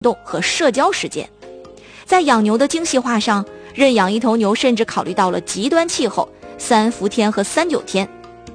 动和社交时间。在养牛的精细化上，认养一头牛甚至考虑到了极端气候3伏天和3九天。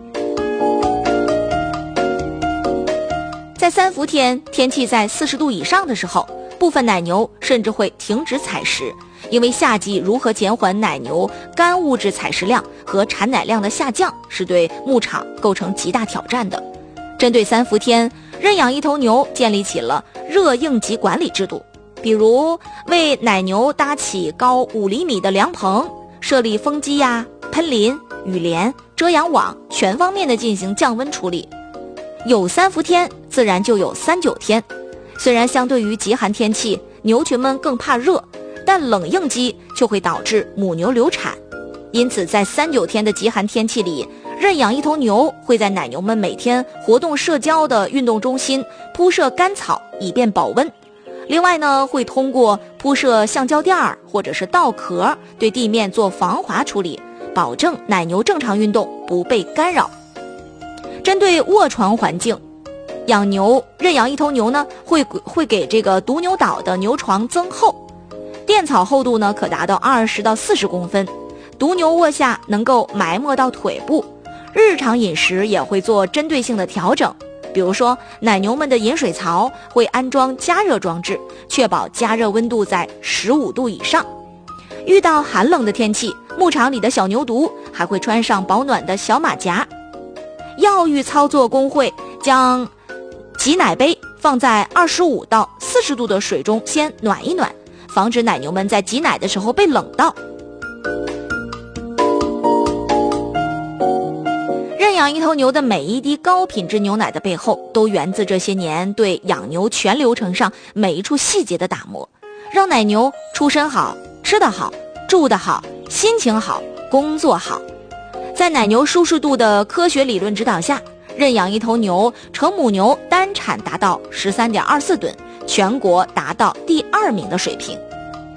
在3伏天，天气在40度以上的时候，部分奶牛甚至会停止采食，因为夏季如何减缓奶牛干物质采食量和产奶量的下降，是对牧场构成极大挑战的。针对3伏天，认养一头牛建立起了热应急管理制度，比如为奶牛搭起高5厘米的凉棚，设立风机喷淋、雨帘、遮阳网，全方面的进行降温处理。有3伏天，自然就有3九天。虽然相对于极寒天气，牛群们更怕热，但冷应激却会导致母牛流产。因此在3九天的极寒天气里，认养一头牛会在奶牛们每天活动社交的运动中心铺设干草，以便保温。另外呢，会通过铺设橡胶垫或者是稻壳对地面做防滑处理，保证奶牛正常运动不被干扰。针对卧床环境，认养一头牛呢，会给这个毒牛岛的牛床增厚，垫草厚度呢可达到20到40公分，毒牛卧下能够埋没到腿部。日常饮食也会做针对性的调整，比如说奶牛们的饮水槽会安装加热装置，确保加热温度在15度以上。遇到寒冷的天气，牧场里的小牛犊还会穿上保暖的小马甲。药浴操作工会将挤奶杯放在25到40度的水中先暖一暖，防止奶牛们在挤奶的时候被冷到。认养一头牛的每一滴高品质牛奶的背后，都源自这些年对养牛全流程上每一处细节的打磨，让奶牛出身好、吃得好、住得好、心情好、工作好。在奶牛舒适度的科学理论指导下，认养一头牛，成母牛单产达到13.24吨，全国达到第2名的水平。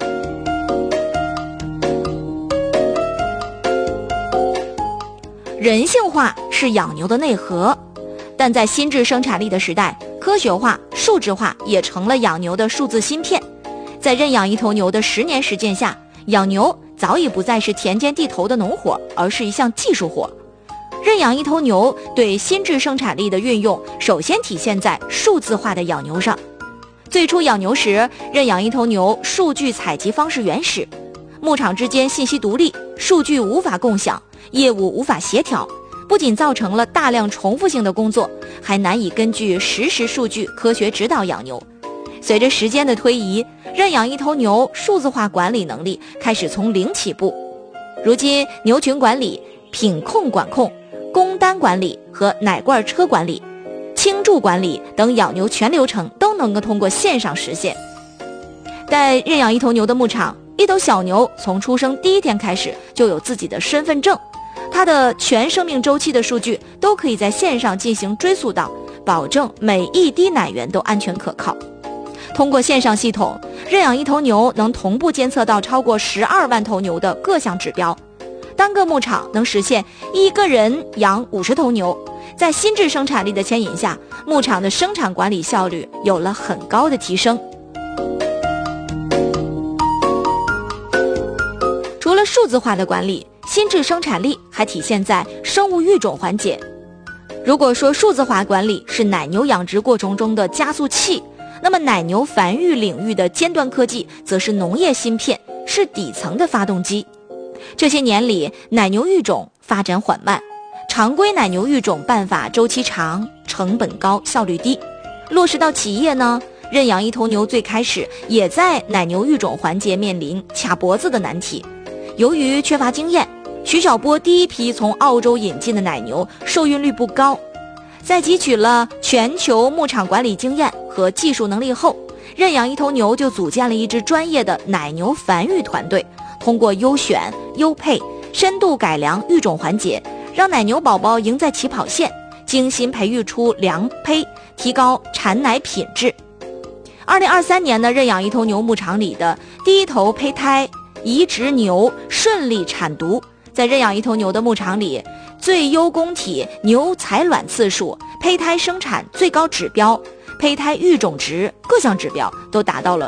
人性化是养牛的内核，但在心智生产力的时代，科学化、数字化也成了养牛的数字芯片。在认养一头牛的10年实践下，养牛早已不再是田间地头的农活，而是一项技术活。认养一头牛对心智生产力的运用，首先体现在数字化的养牛上。最初养牛时，认养一头牛数据采集方式原始，牧场之间信息独立，数据无法共享，业务无法协调，不仅造成了大量重复性的工作，还难以根据实时数据科学指导养牛。随着时间的推移，认养一头牛数字化管理能力开始从零起步。如今牛群管理、品控管控、工单管理和奶罐车管理、倾注管理等养牛全流程都能够通过线上实现。在认养一头牛的牧场，一头小牛从出生第1天开始就有自己的身份证，它的全生命周期的数据都可以在线上进行追溯到，保证每一滴奶源都安全可靠。通过线上系统，认养一头牛能同步监测到超过12万头牛的各项指标，单个牧场能实现一个人养50头牛。在心智生产力的牵引下，牧场的生产管理效率有了很高的提升。除了数字化的管理，心智生产力还体现在生物育种环节。如果说数字化管理是奶牛养殖过程中的加速器，那么奶牛繁育领域的尖端科技则是农业芯片，是底层的发动机。这些年里，奶牛育种发展缓慢，常规奶牛育种办法周期长，成本高，效率低。落实到企业呢，认养一头牛最开始也在奶牛育种环节面临卡脖子的难题。由于缺乏经验，徐小波第一批从澳洲引进的奶牛受孕率不高。在汲取了全球牧场管理经验和技术能力后，认养一头牛就组建了一支专业的奶牛繁育团队，通过优选、优配、深度改良育种环节，让奶牛宝宝赢在起跑线，精心培育出良胚，提高产奶品质。2023年呢，认养一头牛牧场里的第一头胚胎移植牛顺利产犊。在认养一头牛的牧场里，最优供体牛采卵次数、胚胎生产最高指标、 胚胎育种值各项指标都达到了